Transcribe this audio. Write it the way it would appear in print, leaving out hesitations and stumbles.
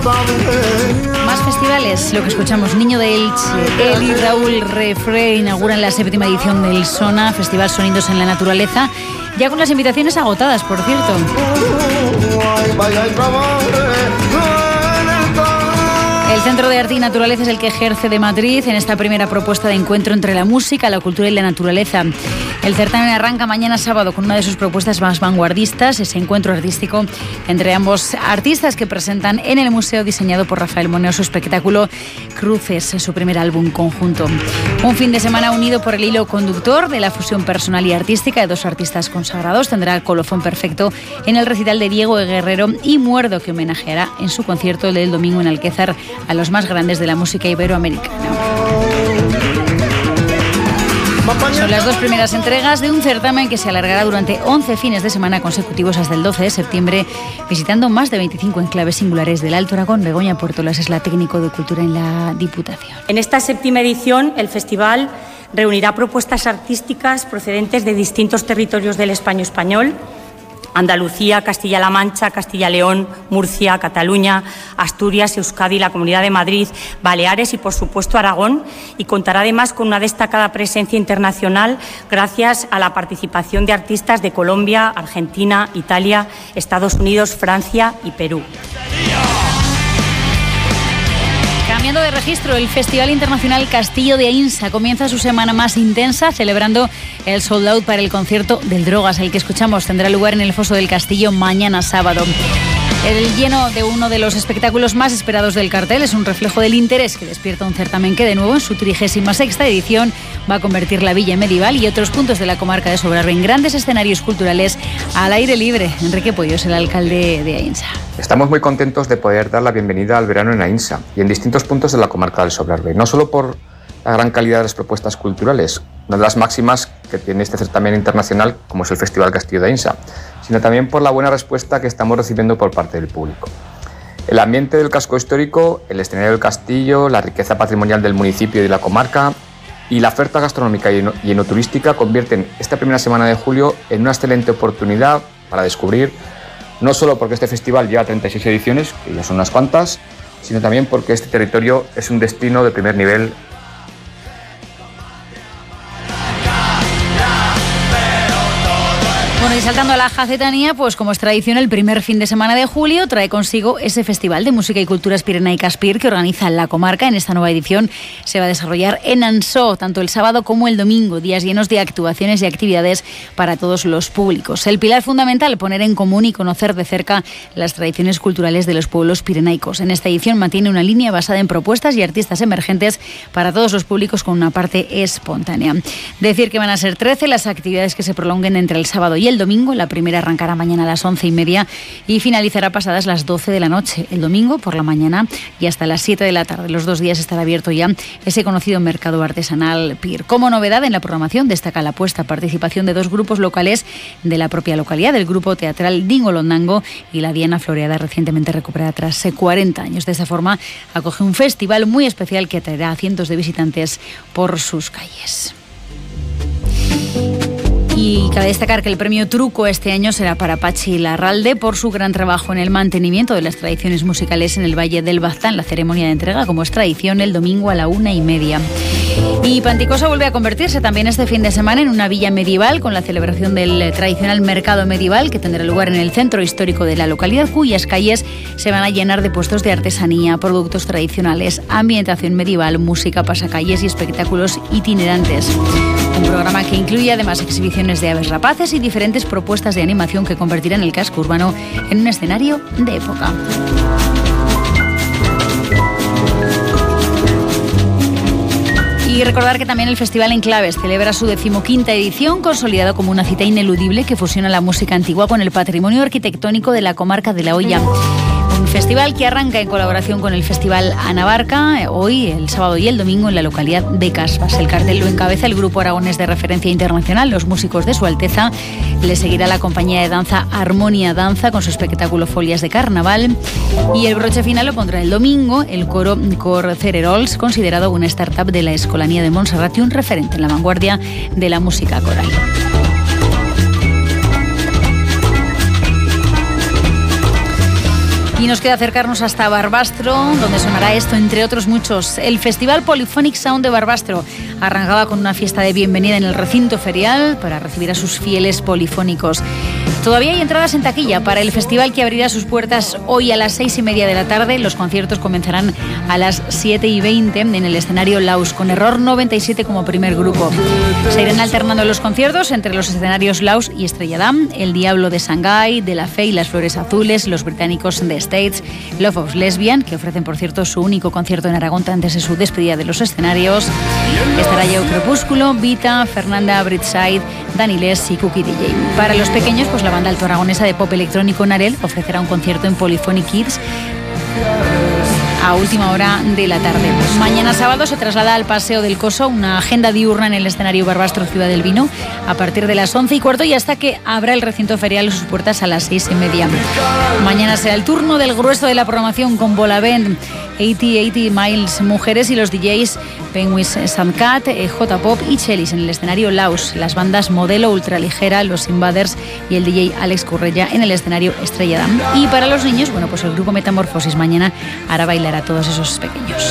Más festivales, lo que escuchamos, Niño de Elche, él y Raúl Refré inauguran la 7ª edición del Sona, Festival Sonidos en la Naturaleza, ya con las invitaciones agotadas, por cierto. El Centro de Arte y Naturaleza es el que ejerce de Madrid en esta primera propuesta de encuentro entre la música, la cultura y la naturaleza. El certamen arranca mañana sábado con una de sus propuestas más vanguardistas, ese encuentro artístico entre ambos artistas que presentan en el museo diseñado por Rafael Moneo su espectáculo Cruces, su primer álbum conjunto. Un fin de semana unido por el hilo conductor de la fusión personal y artística de dos artistas consagrados. Tendrá el colofón perfecto en el recital de Diego Guerrero y Muerdo, que homenajeará en su concierto del domingo en Alquézar a los más grandes de la música iberoamericana. Son las dos primeras entregas de un certamen que se alargará durante 11 fines de semana consecutivos hasta el 12 de septiembre, visitando más de 25 enclaves singulares del Alto Aragón. Begoña Puertolas es la técnico de Cultura en la Diputación. En esta 7ª edición, el festival reunirá propuestas artísticas procedentes de distintos territorios del España español: Andalucía, Castilla-La Mancha, Castilla-León, Murcia, Cataluña, Asturias, Euskadi, la Comunidad de Madrid, Baleares y, por supuesto, Aragón, y contará además con una destacada presencia internacional gracias a la participación de artistas de Colombia, Argentina, Italia, Estados Unidos, Francia y Perú. Cambiando de registro, el Festival Internacional Castillo de Ainsa comienza su semana más intensa, celebrando el sold out para el concierto del Drogas, el que escuchamos tendrá lugar en el Foso del Castillo mañana sábado. El lleno de uno de los espectáculos más esperados del cartel es un reflejo del interés que despierta un certamen que, de nuevo, en su 36ª edición, va a convertir la villa medieval y otros puntos de la comarca de Sobrarbe en grandes escenarios culturales al aire libre. Enrique Pollos, el alcalde de Ainsa. Estamos muy contentos de poder dar la bienvenida al verano en Ainsa y en distintos puntos de la comarca del Sobrarbe, no solo por la gran calidad de las propuestas culturales, una de las máximas que tiene este certamen internacional, como es el Festival Castillo de Ainsa, sino también por la buena respuesta que estamos recibiendo por parte del público. El ambiente del casco histórico, el escenario del castillo, la riqueza patrimonial del municipio y de la comarca y la oferta gastronómica y enoturística convierten esta primera semana de julio en una excelente oportunidad para descubrir, no solo porque este festival lleva 36 ediciones, que ya son unas cuantas, sino también porque este territorio es un destino de primer nivel. Bueno, y saltando a la jacetanía, pues como es tradición, el primer fin de semana de julio trae consigo ese Festival de Música y Culturas Pirenaicas PIR que organiza la comarca. En esta nueva edición se va a desarrollar en Ansó, tanto el sábado como el domingo, días llenos de actuaciones y actividades para todos los públicos. El pilar fundamental, poner en común y conocer de cerca las tradiciones culturales de los pueblos pirenaicos. En esta edición mantiene una línea basada en propuestas y artistas emergentes para todos los públicos con una parte espontánea. Decir que van a ser 13 las actividades que se prolonguen entre el sábado y el domingo. La primera arrancará mañana a las 11:30 y finalizará pasadas las 12 de la noche. El domingo por la mañana y hasta las 7 de la tarde. Los 2 días estará abierto ya ese conocido mercado artesanal PIR. Como novedad en la programación destaca la participación de 2 grupos locales de la propia localidad, el grupo teatral Dingolondango y la Diana Floreada, recientemente recuperada tras 40 años. De esa forma acoge un festival muy especial que atraerá a cientos de visitantes por sus calles. Y cabe destacar que el premio Truco este año será para Pachi Larralde por su gran trabajo en el mantenimiento de las tradiciones musicales en el Valle del Baztán. La ceremonia de entrega, como es tradición, el domingo a la 1:30. Y Panticosa vuelve a convertirse también este fin de semana en una villa medieval con la celebración del tradicional mercado medieval que tendrá lugar en el centro histórico de la localidad, cuyas calles se van a llenar de puestos de artesanía, productos tradicionales, ambientación medieval, música, pasacalles y espectáculos itinerantes. Un programa que incluye además exhibiciones de aves rapaces y diferentes propuestas de animación que convertirán el casco urbano en un escenario de época. Y recordar que también el Festival Enclaves celebra su 15ª edición, consolidado como una cita ineludible que fusiona la música antigua con el patrimonio arquitectónico de la comarca de La Hoya. Un festival que arranca en colaboración con el Festival Anabarca, hoy, el sábado y el domingo, en la localidad de Casbas. El cartel lo encabeza el grupo aragonés de referencia internacional, los músicos de Su Alteza. Le seguirá la compañía de danza Armonia Danza con su espectáculo Folias de Carnaval. Y el broche final lo pondrá el domingo el coro Cor Cererols, considerado una startup de la Escolanía de Montserrat y un referente en la vanguardia de la música coral. Y nos queda acercarnos hasta Barbastro, donde sonará esto, entre otros muchos. El Festival Polyphonic Sound de Barbastro arrancaba con una fiesta de bienvenida en el recinto ferial para recibir a sus fieles polifónicos. Todavía hay entradas en taquilla para el festival, que abrirá sus puertas hoy a las 6:30 de la tarde. Los conciertos comenzarán a las 7:20 en el escenario Laus, con Error 97 como primer grupo. Se irán alternando los conciertos entre los escenarios Laus y Estrella Damm, El Diablo de Shanghái, De La Fe y las Flores Azules, los británicos The States, Love of Lesbian, que ofrecen, por cierto, su único concierto en Aragón antes de su despedida de los escenarios. Estará Yeo Crepúsculo, Vita, Fernanda Britside, Dani Les y Cookie DJ. Para los pequeños, pues la banda alto aragonesa de pop electrónico Narel ofrecerá un concierto en Polyphonic Kids a última hora de la tarde. Mañana sábado se traslada al Paseo del Coso una agenda diurna en el escenario Barbastro Ciudad del Vino a partir de las 11:15 y hasta que abra el recinto ferial sus puertas a las 6:30. Mañana será el turno del grueso de la programación con Bolavent, 80 Miles, Mujeres y los DJs Penguins Sandcat, J-Pop y Chelis en el escenario Laus, las bandas Modelo, Ultraligera, Los Invaders y el DJ Alex Currella en el escenario Estrella Damm. Y para los niños, bueno, pues el grupo Metamorfosis mañana hará bailar a todos esos pequeños.